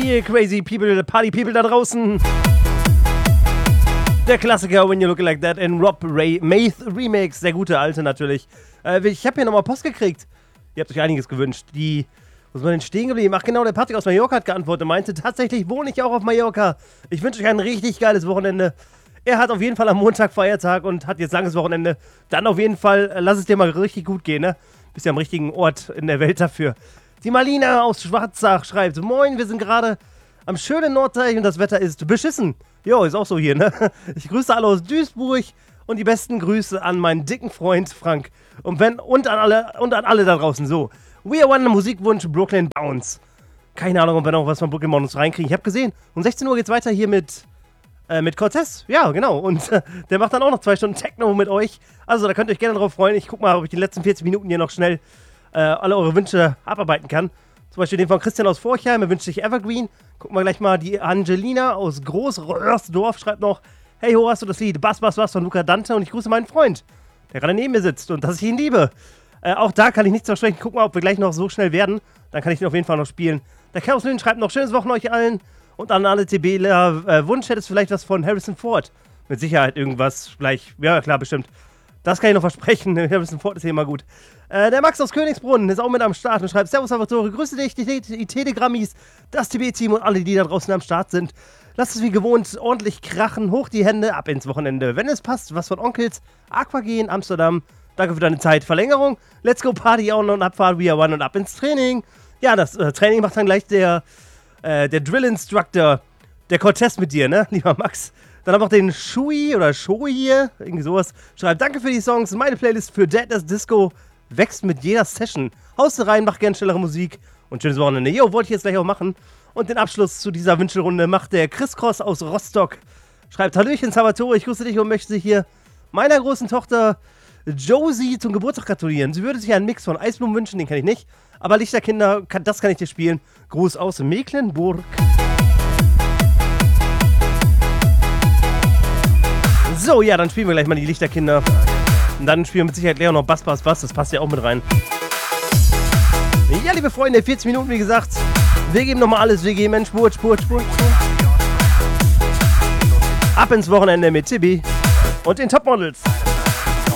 Ihr crazy people, Party people da draußen. Der Klassiker When You Look Like That in Rob Ray Maith Remix. Der gute alte natürlich. Ich habe hier nochmal Post gekriegt. Ihr habt euch einiges gewünscht. Wo ist man denn stehen geblieben? Ach genau, der Patrick aus Mallorca hat geantwortet und meinte, tatsächlich wohne ich auch auf Mallorca. Ich wünsche euch ein richtig geiles Wochenende. Er hat auf jeden Fall am Montag Feiertag und hat jetzt langes Wochenende. Dann auf jeden Fall, lass es dir mal richtig gut gehen, ne? Bist ja am richtigen Ort in der Welt dafür. Die Marlina aus Schwarzach schreibt, moin, wir sind gerade am schönen Norddeich und das Wetter ist beschissen. Jo, ist auch so hier, ne? Ich grüße alle aus Duisburg und die besten Grüße an meinen dicken Freund Frank. Und an alle da draußen. So, We Are One, Musikwunsch Brooklyn Bounce. Keine Ahnung, ob wir noch was von Brooklyn Bounce reinkriegen. Ich habe gesehen, um 16 Uhr geht's weiter hier mit Cortez. Ja, genau. Und der macht dann auch noch 2 Stunden Techno mit euch. Also, da könnt ihr euch gerne drauf freuen. Ich guck mal, ob ich die letzten 40 Minuten hier noch schnell alle eure Wünsche abarbeiten kann. Zum Beispiel den von Christian aus Forchheim, er wünscht sich Evergreen. Gucken wir gleich mal, die Angelina aus Großröhrsdorf schreibt noch, hey, ho, hast du das Lied Bass, Bass, Bass von Luca Dante und ich grüße meinen Freund, der gerade neben mir sitzt und dass ich ihn liebe. Auch da kann ich nichts versprechen. Gucken wir, ob wir gleich noch so schnell werden. Dann kann ich den auf jeden Fall noch spielen. Der Chaos Lynn schreibt noch, schönes Wochenende euch allen. Und an alle TBler, Wunsch hättest du vielleicht was von Harrison Ford. Mit Sicherheit irgendwas gleich. Ja, klar, bestimmt. Das kann ich noch versprechen. Harrison Ford ist hier immer gut. Der Max aus Königsbrunn ist auch mit am Start und schreibt, Servus Salvatore, grüße dich, die Telegrammis, das TB-Team und alle, die da draußen am Start sind. Lasst es wie gewohnt ordentlich krachen, hoch die Hände, ab ins Wochenende. Wenn es passt, was von Onkels, Aquagehen, Amsterdam. Danke für deine Zeit. Verlängerung. Let's go Party on und Abfahrt, We Are One und ab ins Training. Ja, das Training macht dann gleich der Drill Instructor, der Cortez mit dir, ne, lieber Max. Dann haben wir noch den Shui oder Shoei hier, irgendwie sowas. Schreibt, danke für die Songs. Meine Playlist für Deadness Disco wächst mit jeder Session. Haust rein, mach gern schnellere Musik und schönes Wochenende. Jo, wollte ich jetzt gleich auch machen. Und den Abschluss zu dieser Wünschelrunde macht der Chris Cross aus Rostock. Schreibt, Hallöchen Salvatore, ich grüße dich und möchte hier meiner großen Tochter Josie zum Geburtstag gratulieren. Sie würde sich einen Mix von Eisblumen wünschen, den kenne ich nicht. Aber Lichterkinder, das kann ich dir spielen. Gruß aus Mecklenburg. So, ja, dann spielen wir gleich mal die Lichterkinder. Und dann spielen wir mit Sicherheit Leon noch Bass, Bass, Bass. Das passt ja auch mit rein. Ja, liebe Freunde, 40 Minuten, wie gesagt. Wir geben nochmal alles. Wir geben Spurt. Ab ins Wochenende mit Tibi und den Topmodels.